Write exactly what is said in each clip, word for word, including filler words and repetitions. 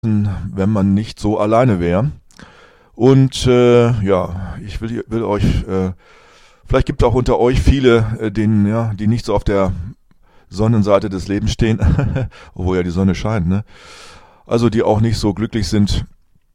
wenn man nicht so alleine wäre. Und äh, ja, ich will, will euch, äh, vielleicht gibt es auch unter euch viele, äh, denen, ja, die nicht so auf der Sonnenseite des Lebens stehen, obwohl ja die Sonne scheint, ne? Also die auch nicht so glücklich sind.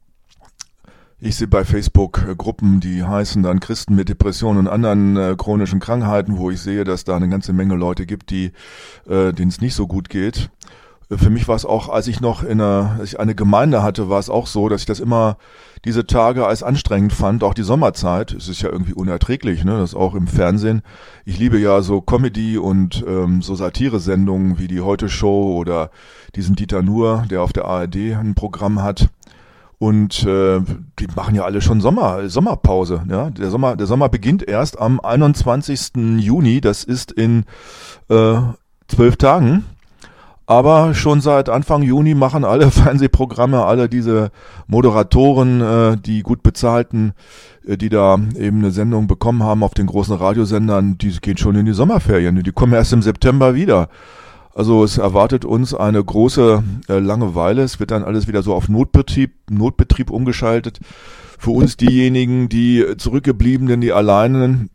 Ich sehe bei Facebook äh, Gruppen, die heißen dann Christen mit Depressionen und anderen äh, chronischen Krankheiten, wo ich sehe, dass da eine ganze Menge Leute gibt, die äh, denen es nicht so gut geht. Für mich war es auch, als ich noch in einer, als ich eine Gemeinde hatte, war es auch so, dass ich das immer diese Tage als anstrengend fand, auch die Sommerzeit. Es ist ja irgendwie unerträglich, ne? Das auch im Fernsehen. Ich liebe ja so Comedy und ähm, so Satire-Sendungen wie die Heute Show oder diesen Dieter Nuhr, der auf der A R D ein Programm hat. Und äh, die machen ja alle schon Sommer, Sommerpause. Ja, der Sommer, der Sommer beginnt erst am einundzwanzigsten Juni. Das ist in äh, zwölf Tagen. Aber schon seit Anfang Juni machen alle Fernsehprogramme, alle diese Moderatoren, äh, die gut bezahlten, äh, die da eben eine Sendung bekommen haben auf den großen Radiosendern, die gehen schon in die Sommerferien. Die kommen erst im September wieder. Also es erwartet uns eine große äh, Langeweile. Es wird dann alles wieder so auf Notbetrieb, Notbetrieb umgeschaltet. Für uns diejenigen, die zurückgebliebenen, die Alleinen,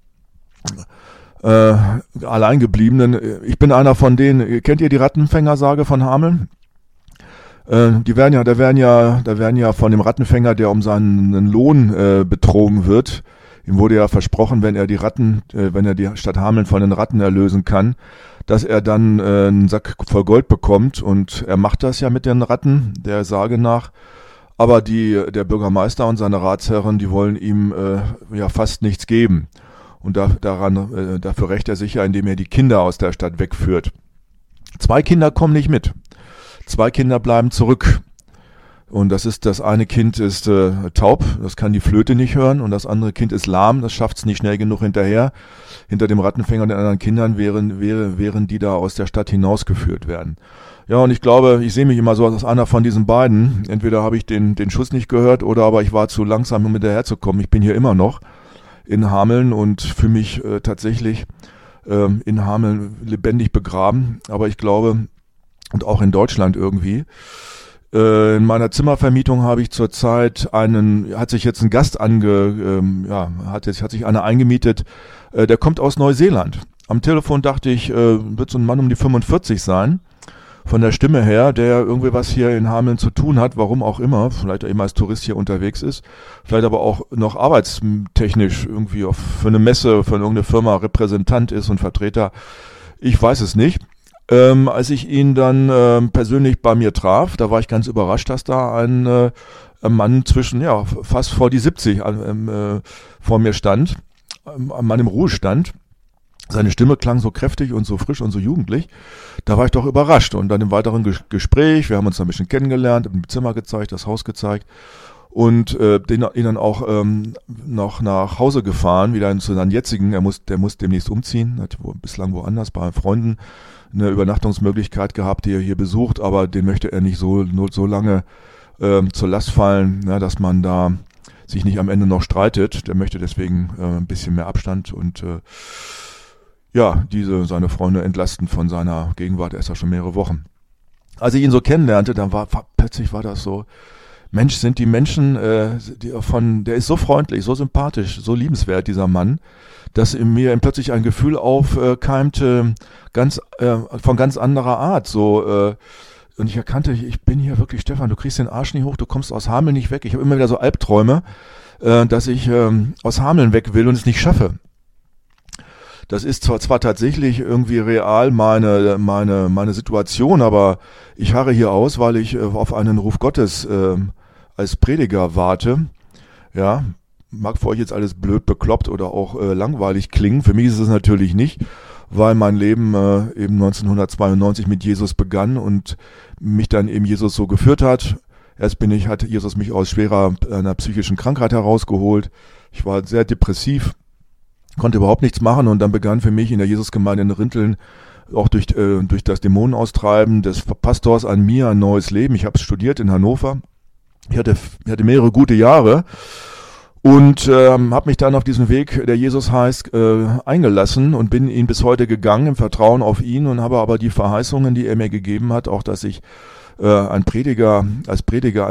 Äh, Alleingebliebenen. Ich bin einer von denen. Kennt ihr die Rattenfängersage von Hameln? Äh, die werden ja, da werden ja, da werden ja von dem Rattenfänger, der um seinen Lohn äh, betrogen wird. Ihm wurde ja versprochen, wenn er die Ratten, äh, wenn er die Stadt Hameln von den Ratten erlösen kann, dass er dann äh, einen Sack voll Gold bekommt. Und er macht das ja mit den Ratten, der Sage nach. Aber die, der Bürgermeister und seine Ratsherren, die wollen ihm äh, ja fast nichts geben. Und da, daran, äh, dafür rächt er sich ja, indem er die Kinder aus der Stadt wegführt. Zwei Kinder kommen nicht mit. Zwei Kinder bleiben zurück. Und das ist, das eine Kind ist äh, taub, das kann die Flöte nicht hören. Und das andere Kind ist lahm, das schafft es nicht schnell genug hinterher. Hinter dem Rattenfänger und den anderen Kindern wären, wäre, wären die da aus der Stadt hinausgeführt werden. Ja, und ich glaube, ich sehe mich immer so als einer von diesen beiden. Entweder habe ich den, den Schuss nicht gehört oder aber ich war zu langsam, um hinterherzukommen. Ich bin hier immer noch in Hameln und fühle mich äh, tatsächlich ähm, in Hameln lebendig begraben. Aber ich glaube, und auch in Deutschland irgendwie, äh, in meiner Zimmervermietung habe ich zurzeit einen, hat sich jetzt ein Gast ange, ähm, ja, hat jetzt, hat sich einer eingemietet, äh, der kommt aus Neuseeland. Am Telefon dachte ich, äh, wird so ein Mann um die fünfundvierzig sein. Von der Stimme her, der irgendwie was hier in Hameln zu tun hat, warum auch immer, vielleicht eben als Tourist hier unterwegs ist, vielleicht aber auch noch arbeitstechnisch irgendwie auf, für eine Messe, für irgendeine Firma Repräsentant ist und Vertreter, ich weiß es nicht. Ähm, als ich ihn dann ähm, persönlich bei mir traf, da war ich ganz überrascht, dass da ein, äh, ein Mann zwischen, ja, fast vor die siebzig äh, vor mir stand, ein Mann im Ruhestand. Seine Stimme klang so kräftig und so frisch und so jugendlich. Da war ich doch überrascht. Und dann im weiteren Ges- Gespräch, wir haben uns ein bisschen kennengelernt, im Zimmer gezeigt, das Haus gezeigt und äh, den, ihn dann auch ähm, noch nach Hause gefahren, wieder zu seinem jetzigen. Er muss, der muss demnächst umziehen, hat wo, bislang woanders bei Freunden eine Übernachtungsmöglichkeit gehabt, die er hier besucht, aber den möchte er nicht so, nur so lange ähm, zur Last fallen, ja, dass man da sich nicht am Ende noch streitet. Der möchte deswegen äh, ein bisschen mehr Abstand und äh, ja, diese, seine Freunde entlasten von seiner Gegenwart erst ja schon mehrere Wochen. Als ich ihn so kennenlernte, dann war, war plötzlich war das so, Mensch, sind die Menschen, äh, die von, der ist so freundlich, so sympathisch, so liebenswert, dieser Mann, dass in mir plötzlich ein Gefühl aufkeimte, ganz, äh, von ganz anderer Art, so, äh, und ich erkannte, ich bin hier wirklich, Stefan, du kriegst den Arsch nicht hoch, du kommst aus Hameln nicht weg. Ich habe immer wieder so Albträume, äh, dass ich äh, aus Hameln weg will und es nicht schaffe. Das ist zwar, zwar tatsächlich irgendwie real meine, meine, meine Situation, aber ich harre hier aus, weil ich äh, auf einen Ruf Gottes äh, als Prediger warte. Ja, mag für euch jetzt alles blöd, bekloppt oder auch äh, langweilig klingen. Für mich ist es natürlich nicht, weil mein Leben äh, eben neunzehnhundertzweiundneunzig mit Jesus begann und mich dann eben Jesus so geführt hat. Erst bin ich, hat Jesus mich aus schwerer einer psychischen Krankheit herausgeholt. Ich war sehr depressiv, konnte überhaupt nichts machen und dann begann für mich in der Jesusgemeinde in Rinteln auch durch, äh, durch das Dämonenaustreiben des Pastors an mir ein neues Leben. Ich habe studiert in Hannover. Ich hatte, ich hatte mehrere gute Jahre und ähm, habe mich dann auf diesen Weg, der Jesus heißt, äh, eingelassen und bin ihn bis heute gegangen im Vertrauen auf ihn und habe aber die Verheißungen, die er mir gegeben hat, auch dass ich äh, ein Prediger, als Prediger